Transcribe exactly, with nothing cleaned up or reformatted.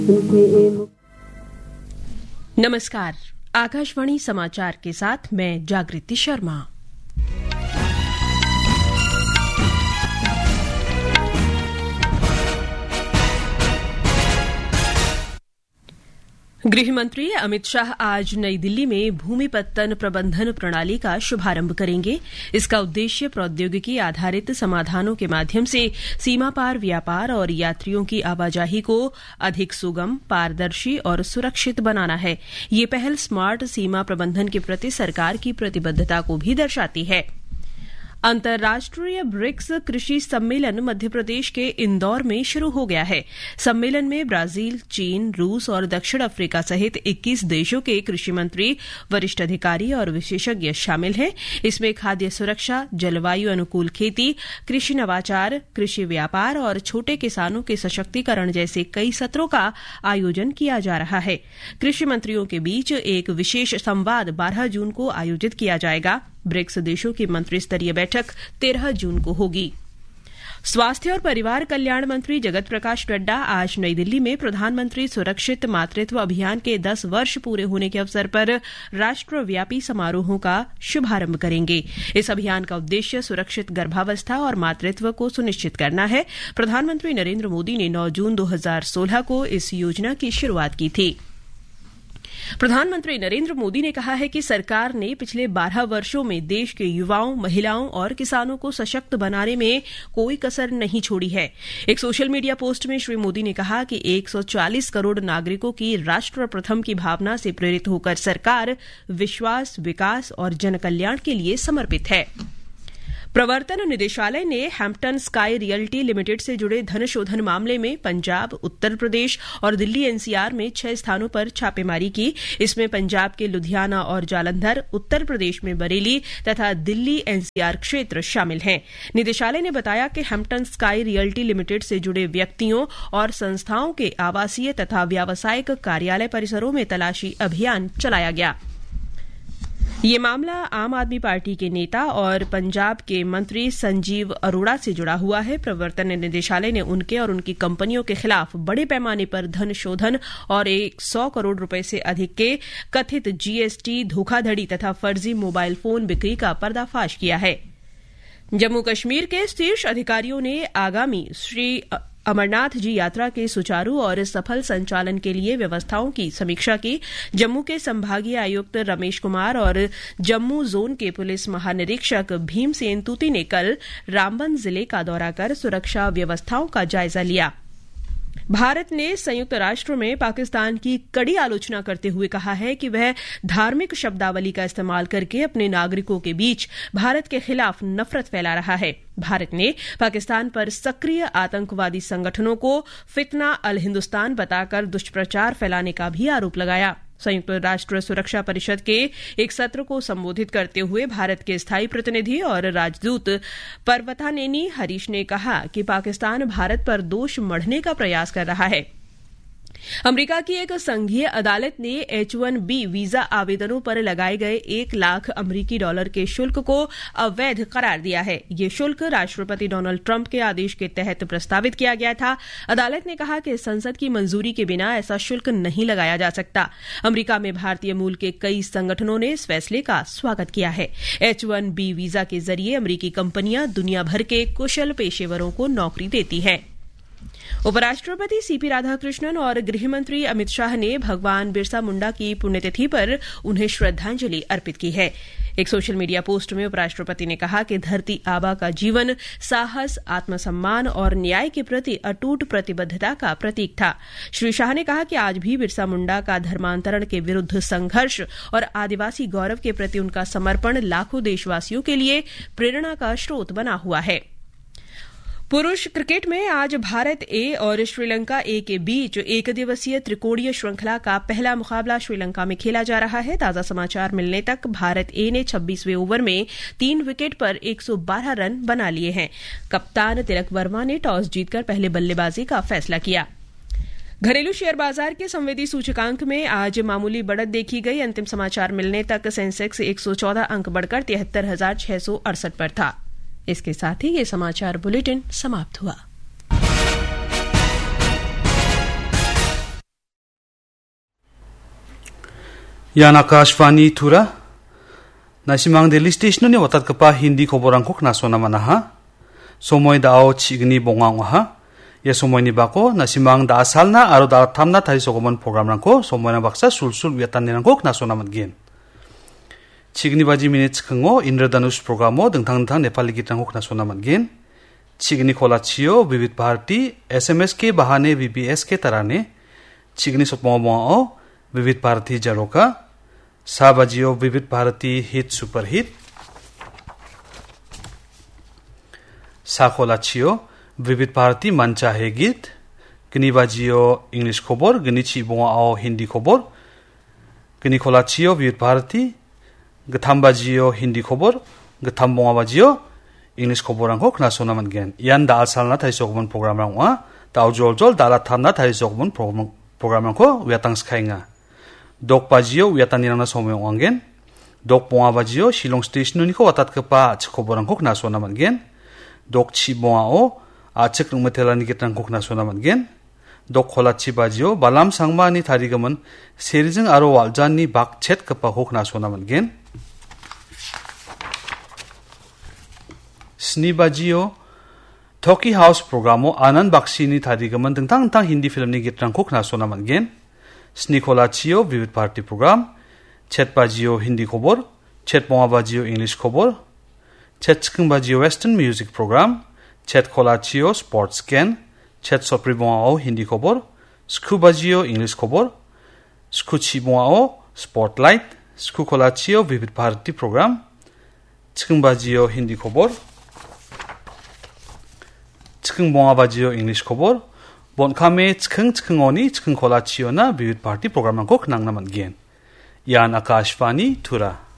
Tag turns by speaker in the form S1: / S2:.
S1: नमस्कार, आकाशवाणी समाचार के साथ मैं जागृति शर्मा। गृह मंत्री अमित शाह आज नई दिल्ली में भूमि पत्तन प्रबंधन प्रणाली का शुभारंभ करेंगे। इसका उद्देश्य प्रौद्योगिकी आधारित समाधानों के माध्यम से सीमा पार व्यापार और यात्रियों की आवाजाही को अधिक सुगम, पारदर्शी और सुरक्षित बनाना है। ये पहल स्मार्ट सीमा प्रबंधन के प्रति सरकार की प्रतिबद्धता को भी दर्शाती है। अंतर्राष्ट्रीय ब्रिक्स कृषि सम्मेलन मध्य प्रदेश के इंदौर में शुरू हो गया है। सम्मेलन में ब्राजील, चीन, रूस और दक्षिण अफ्रीका सहित इक्कीस देशों के कृषि मंत्री, वरिष्ठ अधिकारी और विशेषज्ञ शामिल हैं। इसमें खाद्य सुरक्षा, जलवायु अनुकूल खेती, कृषि नवाचार, कृषि व्यापार और छोटे किसानों के सशक्तिकरण जैसे कई सत्रों का आयोजन किया जा रहा है। कृषि मंत्रियों के बीच एक विशेष संवाद बारह जून को आयोजित किया जाएगा। ब्रिक्स देशों की मंत्री स्तरीय बैठक तेरह जून को होगी। स्वास्थ्य और परिवार कल्याण मंत्री जगत प्रकाश नड्डा आज नई दिल्ली में प्रधानमंत्री सुरक्षित मातृत्व अभियान के दस वर्ष पूरे होने के अवसर पर राष्ट्रव्यापी समारोहों का शुभारंभ करेंगे। इस अभियान का उद्देश्य सुरक्षित गर्भावस्था और मातृत्व को सुनिश्चित करना है। प्रधानमंत्री नरेंद्र मोदी ने नौ जून दो हजार सोलह को इस योजना की शुरुआत की थी। प्रधानमंत्री नरेंद्र मोदी ने कहा है कि सरकार ने पिछले बारह वर्षों में देश के युवाओं, महिलाओं और किसानों को सशक्त बनाने में कोई कसर नहीं छोड़ी है। एक सोशल मीडिया पोस्ट में श्री मोदी ने कहा कि एक सौ चालीस करोड़ नागरिकों की राष्ट्र प्रथम की भावना से प्रेरित होकर सरकार विश्वास, विकास और जनकल्याण के लिए समर्पित है। प्रवर्तन निदेशालय ने हैम्पटन स्काई रियल्टी लिमिटेड से जुड़े धन शोधन मामले में पंजाब, उत्तर प्रदेश और दिल्ली एनसीआर में छह स्थानों पर छापेमारी की। इसमें पंजाब के लुधियाना और जालंधर, उत्तर प्रदेश में बरेली तथा दिल्ली एनसीआर क्षेत्र शामिल हैं। निदेशालय ने बताया कि हैम्पटन स्काई रियल्टी लिमिटेड से जुड़े व्यक्तियों और संस्थाओं के आवासीय तथा व्यावसायिक कार्यालय परिसरों में तलाशी अभियान चलाया गया। ये मामला आम आदमी पार्टी के नेता और पंजाब के मंत्री संजीव अरोड़ा से जुड़ा हुआ है। प्रवर्तन निदेशालय ने उनके और उनकी कंपनियों के खिलाफ बड़े पैमाने पर धन शोधन और एक सौ करोड़ रुपए से अधिक के कथित जीएसटी धोखाधड़ी तथा फर्जी मोबाइल फोन बिक्री का पर्दाफाश किया है। जम्मू कश्मीर के शीर्ष अधिकारियों ने आगामी श्री अमरनाथ जी यात्रा के सुचारू और सफल संचालन के लिए व्यवस्थाओं की समीक्षा की। जम्मू के संभागीय आयुक्त रमेश कुमार और जम्मू जोन के पुलिस महानिरीक्षक भीमसेन तूती ने कल रामबन जिले का दौरा कर सुरक्षा व्यवस्थाओं का जायजा लिया। भारत ने संयुक्त राष्ट्र में पाकिस्तान की कड़ी आलोचना करते हुए कहा है कि वह धार्मिक शब्दावली का इस्तेमाल करके अपने नागरिकों के बीच भारत के खिलाफ नफरत फैला रहा है। भारत ने पाकिस्तान पर सक्रिय आतंकवादी संगठनों को फितना अल हिंदुस्तान बताकर दुष्प्रचार फैलाने का भी आरोप लगाया। संयुक्त राष्ट्र सुरक्षा परिषद के एक सत्र को संबोधित करते हुए भारत के स्थायी प्रतिनिधि और राजदूत पर्वतानेनी हरीश ने कहा कि पाकिस्तान भारत पर दोष मढ़ने का प्रयास कर रहा है। अमेरिका की एक संघीय अदालत ने एच वन बी वीजा आवेदनों पर लगाए गए एक लाख अमरीकी डॉलर के शुल्क को अवैध करार दिया है। ये शुल्क राष्ट्रपति डोनाल्ड ट्रंप के आदेश के तहत प्रस्तावित किया गया था। अदालत ने कहा कि संसद की मंजूरी के बिना ऐसा शुल्क नहीं लगाया जा सकता। अमेरिका में भारतीय मूल के कई संगठनों ने इस फैसले का स्वागत किया है। एच वन बी वीजा के जरिए अमरीकी कंपनियां दुनिया भर के कुशल पेशेवरों को नौकरी देती हैं। उपराष्ट्रपति सीपी राधाकृष्णन और गृहमंत्री अमित शाह ने भगवान बिरसा मुंडा की पुण्यतिथि पर उन्हें श्रद्धांजलि अर्पित की है। एक सोशल मीडिया पोस्ट में उपराष्ट्रपति ने कहा कि धरती आबा का जीवन साहस, आत्मसम्मान और न्याय के प्रति अटूट प्रतिबद्धता का प्रतीक था। श्री शाह ने कहा कि आज भी बिरसा मुंडा का धर्मांतरण के विरुद्ध संघर्ष और आदिवासी गौरव के प्रति उनका समर्पण लाखों देशवासियों के लिए प्रेरणा का स्रोत बना हुआ है। पुरुष क्रिकेट में आज भारत ए और श्रीलंका ए के बीच एक दिवसीय त्रिकोणीय श्रृंखला का पहला मुकाबला श्रीलंका में खेला जा रहा है। ताजा समाचार मिलने तक भारत ए ने छब्बीसवें ओवर में तीन विकेट पर एक सौ बारह रन बना लिए हैं। कप्तान तिलक वर्मा ने टॉस जीतकर पहले बल्लेबाजी का फैसला किया। घरेलू शेयर बाजार के संवेदी सूचकांक में आज मामूली बढ़त देखी गई। अंतिम समाचार मिलने तक सेंसेक्स एक सौ चौदह अंक बढ़कर तिहत्तर हजार छह सौ अड़सठ पर था। इसके साथ ही ये समाचार बुलेटिन समाप्त हुआ।
S2: Yan Akashvani Tura Nasimang Delhi Station ni watat kapa Hindi khoborangko knasona manaha somoy dao chigni bongangha ya somoy ni bako nasimang da asalna aro da thamna thari sogoman programrangko somoy na baksa sulsul wiatanirangko knasona matgen chigni baji minutes khngo Indradanush programo dengtang-dengtang Nepali gitrangko knasona matgen chigni kholachiyo Vivid Bharati S M S ke bahane V B S ke tarane chigni sotmongmo Vivid Bharati Jaroka Sabajiyo Vivid Bharati Hit Super Hit Sakholachiyo Vivid Bharati Mancha Hai Git Gini Bajiyo English Khobor Gini Chibonga Ao Hindi Khobor Gini Kholachiyo Vivid Bharati Gatham Bajiyo Hindi Khobor Gatham Bonga Bajiyo English Khoborangko knasona matgen yan da asalna thaisokbon programrangwa daujol-jol dala thamna thaisokbon programrangko wiatang skhainga dok bajiyo wiatanirangna somyong anggen dok bonga bajiyo Shillong Station ni ko watat kapa chkhoborangko knasona matgen dok chi bonga o achik rungmetelani gitrangko knasona matgen dok kholachi bajiyo balam sangma ni tharigaman serijing aro waljan ni bak chet kapa ko knasona matgen Sni bajiyo Toki House programo Anand Bakshi ni tharigaman dengtang-dengtang Hindi film ni gitrangko knasona matgen Sni kholachiyo Vivid Bharati program Chet bajiyo Hindi khobor Chet bonga bajiyo English khobor Chet chikung bajiyo Western music program Chet kholachiyo Sports scan Chet sopri bonga o Hindi khobor Skhu bajiyo English khobor Skhu chi bonga o Spotlight Skhu kholachiyo Vivid Bharati program chikung bajiyo Hindi khobor chikung bonga bajiyo English khobor bon kame chikung chikung oni chikung kholachiyo na Vivid Bharati program ko knangna matgen yan Akashvani Tura